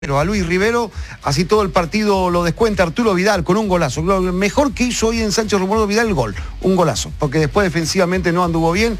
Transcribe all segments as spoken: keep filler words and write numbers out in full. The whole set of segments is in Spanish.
Pero a Luis Rivero, así todo el partido lo descuenta Arturo Vidal con un golazo. Lo mejor que hizo hoy en Sánchez Romualdo Vidal, el gol, un golazo, porque después defensivamente no anduvo bien.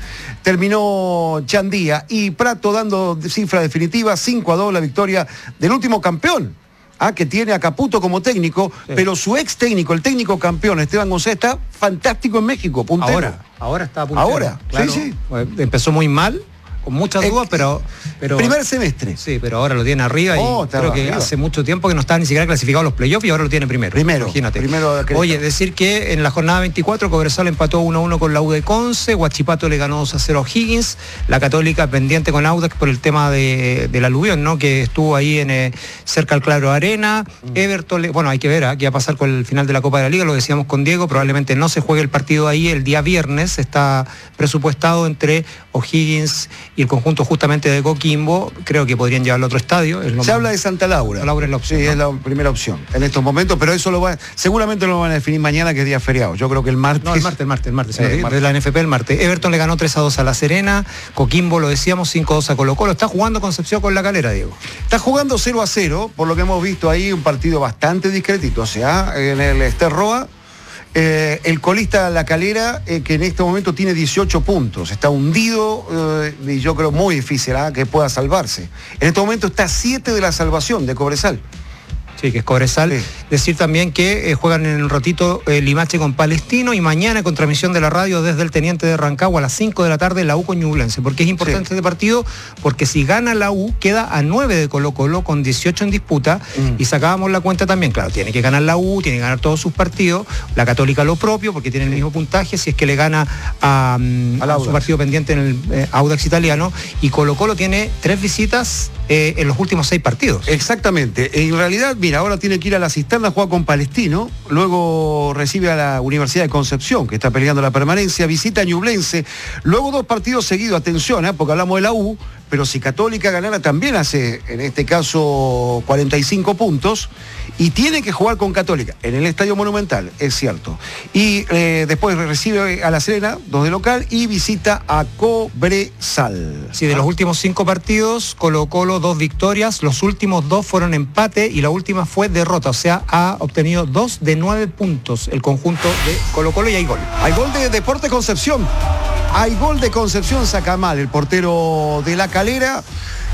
Terminó Chandía y Prato dando cifra definitiva, cinco a dos la victoria del último campeón. Ah, que tiene a Caputo como técnico, sí. Pero su ex técnico, el técnico campeón, Esteban González, está fantástico en México, puntero. Ahora, ahora está puntero. Ahora, claro, sí, sí. Empezó muy mal, con muchas dudas, pero, pero... Primer semestre. Sí, pero ahora lo tiene arriba oh, y creo que arriba. hace mucho tiempo que no estaba ni siquiera clasificado a los playoffs y ahora lo tiene primero. Primero, imagínate. Primero Oye, decir que en la jornada veinticuatro Cobresal empató uno a uno con la U de Conce, Huachipato le ganó dos a cero a O'Higgins, la Católica pendiente con Audax por el tema de, del aluvión, ¿no? Que estuvo ahí en eh, cerca al Claro Arena, mm. Everton, le, bueno, hay que ver ¿eh? qué va a pasar con el final de la Copa de la Liga, lo decíamos con Diego, probablemente no se juegue el partido ahí el día viernes, está presupuestado entre O'Higgins y el conjunto justamente de Coquimbo, creo que podrían llevarlo a otro estadio. Es lo Se más... habla de Santa Laura. Santa Laura es la opción. Sí, ¿no? es la primera opción en estos momentos, pero eso lo va, seguramente lo van a definir mañana, que es día feriado. Yo creo que el martes. No, el martes, el martes, el martes. Eh, el martes. De la N F P el martes. Everton le ganó tres a dos a La Serena, Coquimbo, lo decíamos, cinco a dos a Colo Colo. Está jugando Concepción con La Calera, Diego. Está jugando cero a cero, por lo que hemos visto ahí, un partido bastante discretito. O sea, en el Esterroa. Eh, el colista La Calera, eh, que en este momento tiene dieciocho puntos, está hundido eh, y yo creo muy difícil ¿eh? que pueda salvarse. En este momento está a siete de la salvación de Cobresal. Sí, que es Cobresal. Sí. Decir también que eh, juegan en el ratito eh, Limache con Palestino y mañana con transmisión de la radio desde el Teniente de Rancagua a las cinco de la tarde la U con Ñublense. ¿Por qué es importante sí. este partido? Porque si gana la U queda a nueve de Colo Colo con dieciocho en disputa mm. y sacábamos la cuenta también. Claro, tiene que ganar la U, tiene que ganar todos sus partidos, la Católica lo propio porque tiene el sí. mismo puntaje, si es que le gana a, a, a su partido pendiente en el eh, Audax italiano, y Colo Colo tiene tres visitas eh, en los últimos seis partidos. Exactamente. En realidad, mira, ahora tiene que ir a la Cisterna, juega con Palestino, luego recibe a la Universidad de Concepción, que está peleando la permanencia, visita a Ñublense, luego dos partidos seguidos, atención, ¿eh? porque hablamos de la U, pero si Católica ganara también hace, en este caso, cuarenta y cinco puntos, y tiene que jugar con Católica, en el Estadio Monumental, es cierto. Y eh, después recibe a La Serena, dos de local, y visita a Cobresal. Sí, de los últimos cinco partidos, Colo Colo dos victorias, los últimos dos fueron empate y la última fue derrota, o sea, ha obtenido dos de nueve puntos el conjunto de Colo Colo y hay gol. Hay gol de Deportes Concepción. Hay gol de Concepción, saca mal el portero de La Calera.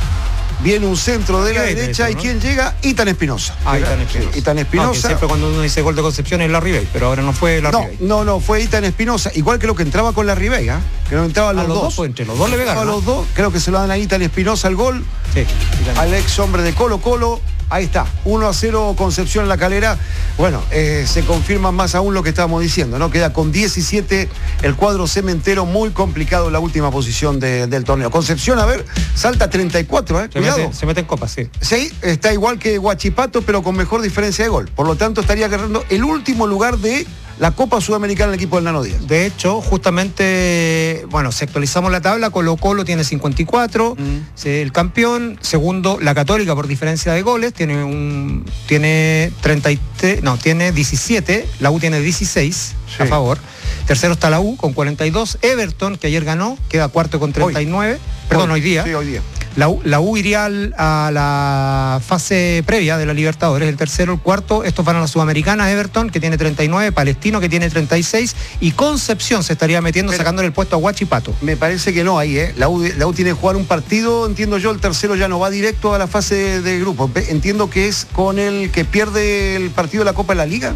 Viene un centro de la derecha eso, ¿no? Y ¿quién llega? Itan Espinosa. Ah, Itan Espinosa. Itan Espinosa. No, siempre cuando uno dice gol de Concepción es Larribey, pero ahora no fue Larribey. No, no, no, fue Itan Espinosa. Igual que lo que entraba con Larribey, ¿eh? Que no entraba a los, a los dos. dos pues, entre los dos le pegaron. A los dos, creo que se lo dan a Itan Espinosa el gol. Sí. Al ex hombre de Colo Colo. Ahí está, uno a cero Concepción en La Calera. Bueno, eh, se confirma más aún lo que estábamos diciendo, ¿no? Queda con diecisiete el cuadro cementero, muy complicado en la última posición de, del torneo. Concepción, a ver, salta treinta y cuatro, ¿eh? Se Cuidado. Mete, se mete en copa, sí. Sí, está igual que Huachipato, pero con mejor diferencia de gol. Por lo tanto, estaría agarrando el último lugar de la Copa Sudamericana del equipo del Nano Díaz. De hecho, justamente, bueno, si actualizamos la tabla, Colo Colo tiene cincuenta y cuatro, mm. el campeón, segundo, la Católica por diferencia de goles, tiene un tiene treinta y tres, no, tiene diecisiete, la U tiene dieciséis sí. a favor. Tercero está la U con cuarenta y dos, Everton, que ayer ganó, queda cuarto con treinta y nueve, hoy. perdón, hoy, hoy día. Sí, hoy día. La U, la U iría al, a la fase previa de la Libertadores, el tercero, el cuarto, estos van a la Sudamericana, Everton, que tiene treinta y nueve, Palestino, que tiene treinta y seis, y Concepción se estaría metiendo, pero sacándole el puesto a Huachipato. Me parece que no ahí, ¿eh? La U, la U tiene que jugar un partido, entiendo yo, el tercero ya no va directo a la fase de, de grupo. Entiendo que es con el que pierde el partido de la Copa de la Liga.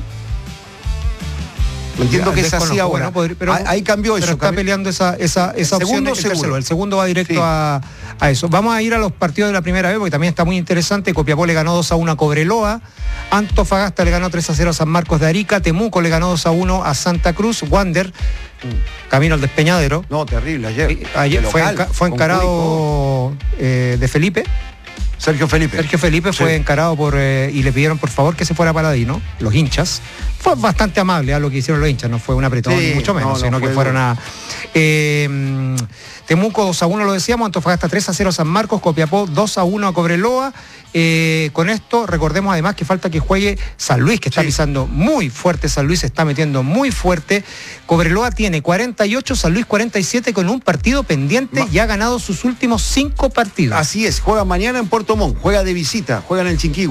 Entiendo que es así ahora. Bueno, pero, ahí cambió pero eso. Está cambió. peleando esa, esa, esa el opción. Segundo, el, tercero, el segundo va directo sí. a, a eso. Vamos a ir a los partidos de la primera vez, porque también está muy interesante. Copiapó le ganó dos a uno a Cobreloa. Antofagasta le ganó tres a cero a San Marcos de Arica. Temuco le ganó dos a uno a Santa Cruz. Wander, mm. camino al Despeñadero. No, terrible, ayer. Ayer fue, local, enca fue encarado eh, de Felipe. Sergio Felipe. Sergio Felipe fue sí. encarado por eh, y le pidieron por favor que se fuera Paladino, los hinchas. Fue bastante amable a lo que hicieron los hinchas, no fue un apretón, sí, ni mucho menos, no, no sino que fueron a... Eh, Temuco dos a uno lo decíamos, Antofagasta tres a cero a San Marcos, Copiapó dos a uno a Cobreloa. Eh, con esto recordemos además que falta que juegue San Luis, que está sí. pisando muy fuerte, San Luis se está metiendo muy fuerte. Cobreloa tiene cuarenta y ocho, San Luis cuarenta y siete con un partido pendiente Ma- y ha ganado sus últimos cinco partidos. Así es, juega mañana en Puerto Montt, juega de visita, juega en el Chinquihue.